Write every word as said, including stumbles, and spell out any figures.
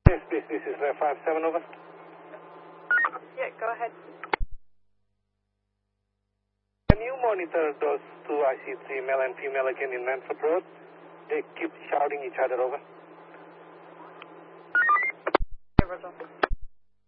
Yes, this, this is uh, five seven, over. Yeah, go ahead. Can you monitor those two I C three, male and female, again in Manford Road? They keep shouting each other, over. Yeah, Roger.